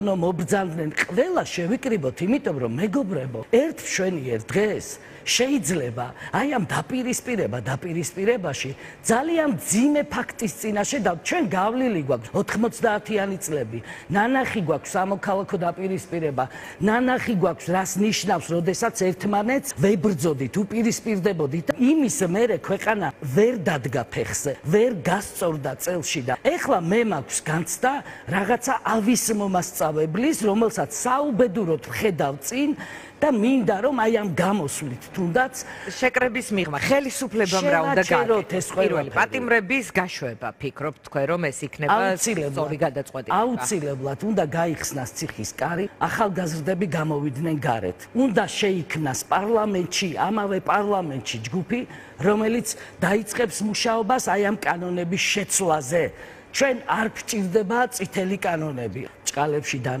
მობრძანდნენ ყველა შევიკრიბოთ, იმიტომ რომ მეგობრებო, ერთ მშვენიერ დღეს შეიძლება აი ამ დაპირისპირებაში ძალიან ძიმე ფაქტის წინაშე და ჩვენ გავლილი გვაქვს 90-იანი წლები. ნანახი გვაქვს სამოქალაქო დაპირისპირება, ნანახი გვაქვს რას ნიშნავს, როდესაც ერთმანეთს ვებრძოდით, უპირისპირდებოდით. იმის მერე ქვეყანა ვერ დადგა ფეხზე, ვერ გასწორდა წელში და ეხლა მე მაქვს განცდა რაღაცა ავის მომასწავებლის, რომელსაც საუბედუროდ ვხედავ წინ და მინდა რომ აი ამ გამოსვლით თუნდაც შეკრების მიღმა ხელისუფლებამ რა უნდა გააკეთოს პირველი პატიმრების გაშვება ფიქრობთ თქვენ რომ ეს იქნება სწორი გადაწყვეტილება აუცილებლად უნდა გაიხსნას ციხის კარი ახალგაზრდები გამოვიდნენ გარეთ უნდა შეიქმნას პარლამენტში ამავე პარლამენტში ჯგუფი რომელიც დაიწყებს მუშაობას აი ამ კანონების შეცვლაზე ჩვენ არ გვჭირდება წითელი კანონები ჭყალებში